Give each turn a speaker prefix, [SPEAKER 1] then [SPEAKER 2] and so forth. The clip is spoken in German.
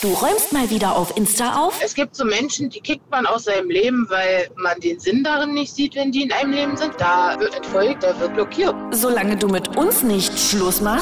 [SPEAKER 1] Du räumst mal wieder auf Insta auf?
[SPEAKER 2] Es gibt so Menschen, die kickt man aus seinem Leben, weil man den Sinn darin nicht sieht, wenn die in einem Leben sind. Da wird entfolgt, da wird blockiert.
[SPEAKER 1] Solange du mit uns nicht Schluss machst,